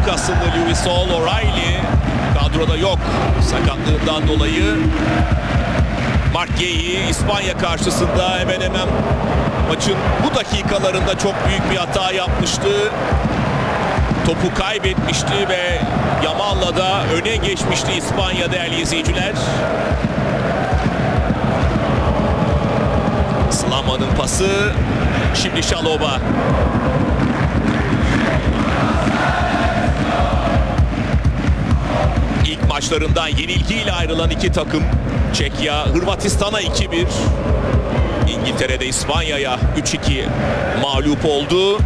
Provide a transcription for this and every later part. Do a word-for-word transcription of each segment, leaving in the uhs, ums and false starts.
aslında Louis Hall. O'Reilly kadroda yok sakatlığından dolayı. Mark Gay İspanya karşısında hemen hemen maçın bu dakikalarında çok büyük bir hata yapmıştı. Topu kaybetmişti ve Yamal'la da öne geçmişti İspanya değerli izleyiciler. Slama'nın pası. Şimdi Chalobah. İlk maçlarından yenilgiyle ayrılan iki takım. Çekya Hırvatistan'a iki bir. İngiltere'de İspanya'ya üç iki mağlup oldu.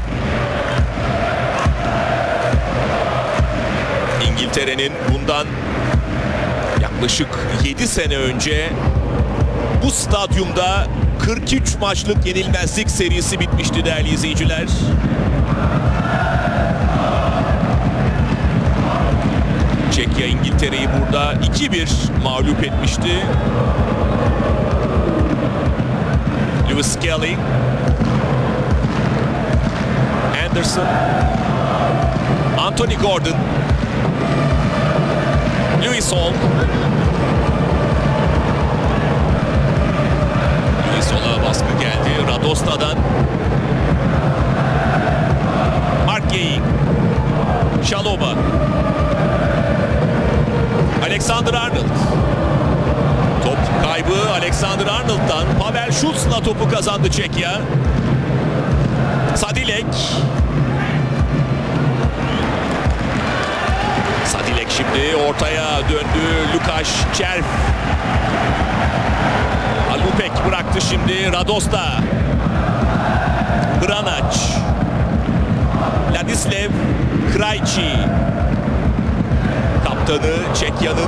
İngiltere'nin bundan yaklaşık yedi sene önce bu stadyumda kırk üç maçlık yenilmezlik serisi bitmişti değerli izleyiciler. Çekya İngiltere'yi burada iki bir mağlup etmişti. Lewis Skelly, Anderson, Anthony Gordon, Louis Hall. Louis Hall'a baskı geldi Radosta'dan. Mark Gay, Chalobah, Alexander Arnold. Top kaybı Alexander Arnold'dan. Pavel Schulz'la topu kazandı Çekya. Sadilek. Sadilek şimdi ortaya döndü. Lukasz Červ. Alupek bıraktı şimdi. Radosta. Branac. Ladislav Krejci. Kaptanı Çekya'nın.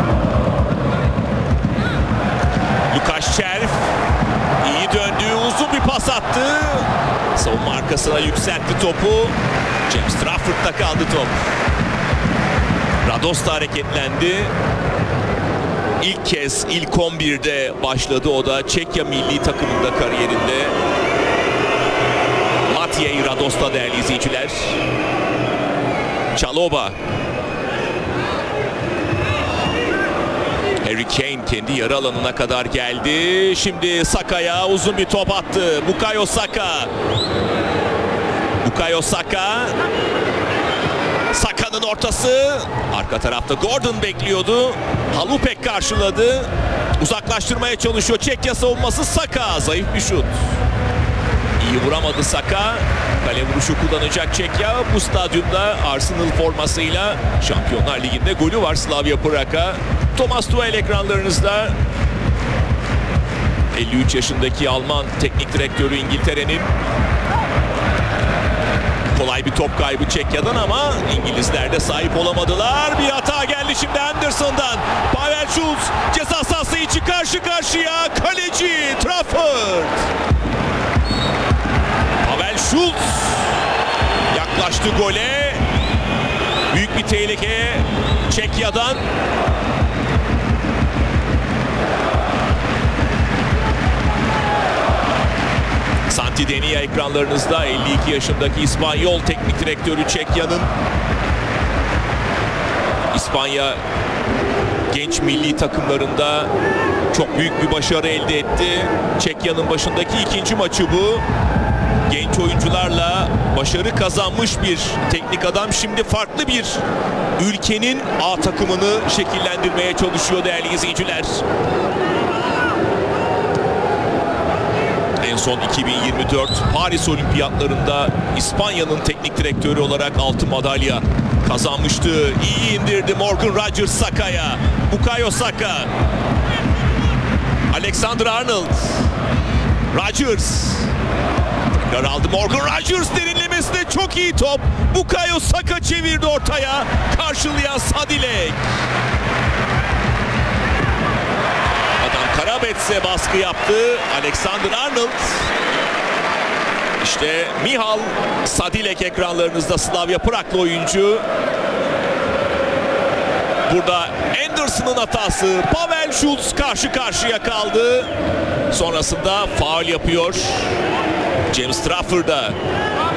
Lukasz Červ iyi döndü, uzun bir pas attı. Savunma arkasına yükseltti topu. James Trafford'da kaldı top. Radosta hareketlendi. İlk kez ilk on birde başladı o da Çekya milli takımında kariyerinde. Matej Radosta değerli izleyiciler. Chalobah. Harry Kane kendi yarı alanına kadar geldi. Şimdi Saka'ya uzun bir top attı. Bukayo Saka. Bukayo Saka. Saka'nın ortası. Arka tarafta Gordon bekliyordu. Halupek karşıladı. Uzaklaştırmaya çalışıyor. Çekya savunması. Saka. Zayıf bir şut. İyi vuramadı Saka. Kale vuruşu kullanacak Çekya. Bu stadyumda Arsenal formasıyla Şampiyonlar Ligi'nde golü var Slavia Prag'a. Thomas Tuchel ekranlarınızda. elli üç yaşındaki Alman teknik direktörü İngiltere'nin. Kolay bir top kaybı Çekya'dan ama İngilizler de sahip olamadılar. Bir hata geldi şimdi Anderson'dan. Pavel Schulz ceza sahası içi karşı karşıya. Kaleci Trafford. Pavel Schulz yaklaştı gole. Büyük bir tehlike Çekya'dan. Santi Denia ekranlarınızda. elli iki yaşındaki İspanyol teknik direktörü Çekya'nın. İspanya genç milli takımlarında çok büyük bir başarı elde etti. Çekya'nın başındaki ikinci maçı bu. Genç oyuncularla başarı kazanmış bir teknik adam. Şimdi farklı bir ülkenin A takımını şekillendirmeye çalışıyor değerli izleyiciler. En son iki bin yirmi dört Paris Olimpiyatlarında İspanya'nın teknik direktörü olarak altın madalya kazanmıştı. İyi indirdi Morgan Rogers Saka'ya. Bukayo Saka. Alexander Arnold. Rodgers. Tekrar aldı Morgan Rogers derinlemesine çok iyi top. Bukayo Saka çevirdi ortaya. Karşılayan Sadilek. Adam Karabets'e baskı yaptı. Alexander Arnold. İşte Mihal Sadilek ekranlarınızda, Slavia Prag'lı oyuncu. Burada Anderson'ın hatası. Pavel Schulz karşı karşıya kaldı. Sonrasında faul yapıyor James Trafford'a.